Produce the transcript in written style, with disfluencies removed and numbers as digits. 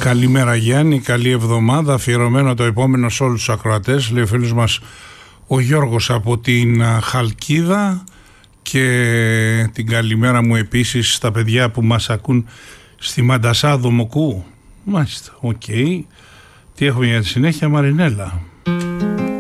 Καλημέρα Γιάννη, καλή εβδομάδα, αφιερωμένο το επόμενο σε όλους τους ακροατές, λέει ο φίλος μας ο Γιώργος από την Χαλκίδα, και την καλημέρα μου επίσης στα παιδιά που μας ακούν στη Μαντασά Δομοκού. Μάλιστα, οκ. Τι έχουμε για τη συνέχεια, Μαρινέλα?